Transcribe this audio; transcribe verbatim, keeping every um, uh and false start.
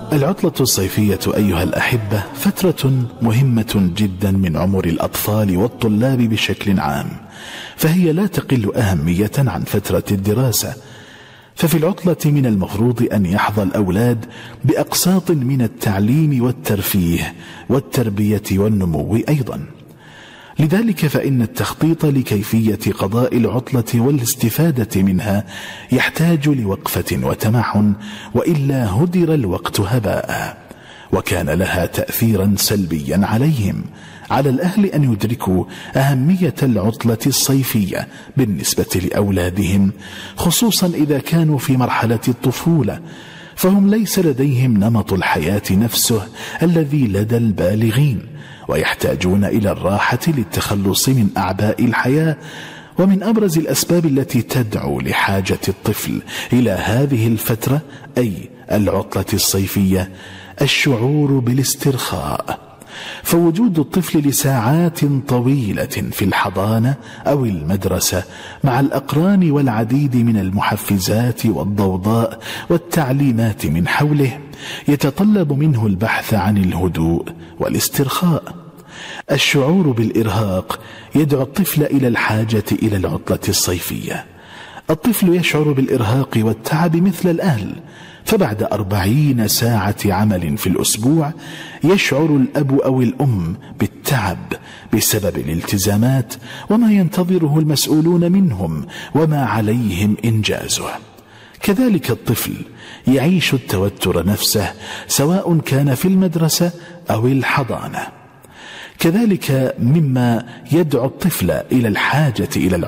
العطلة الصيفية أيها الأحبة فترة مهمة جدا من عمر الأطفال والطلاب بشكل عام، فهي لا تقل أهمية عن فترة الدراسة. ففي العطلة من المفروض أن يحظى الأولاد بأقساط من التعليم والترفيه والتربية والنمو أيضا. لذلك فإن التخطيط لكيفية قضاء العطلة والاستفادة منها يحتاج لوقفة وتمعن، وإلا هدر الوقت هباء، وكان لها تأثيرا سلبيا عليهم. على الأهل أن يدركوا أهمية العطلة الصيفية بالنسبة لأولادهم، خصوصا إذا كانوا في مرحلة الطفولة، فهم ليس لديهم نمط الحياة نفسه الذي لدى البالغين، ويحتاجون إلى الراحة للتخلص من أعباء الحياة. ومن أبرز الأسباب التي تدعو لحاجة الطفل إلى هذه الفترة أي العطلة الصيفية الشعور بالاسترخاء، فوجود الطفل لساعات طويلة في الحضانة أو المدرسة مع الأقران والعديد من المحفزات والضوضاء والتعليمات من حوله يتطلب منه البحث عن الهدوء والاسترخاء. الشعور بالإرهاق يدعو الطفل إلى الحاجة إلى العطلة الصيفية. الطفل يشعر بالإرهاق والتعب مثل الأهل، فبعد أربعين ساعة عمل في الأسبوع يشعر الأب أو الأم بالتعب بسبب الالتزامات وما ينتظره المسؤولون منهم وما عليهم إنجازه. كذلك الطفل يعيش التوتر نفسه سواء كان في المدرسة أو الحضانة. كذلك مما يدعو الطفل إلى الحاجة إلى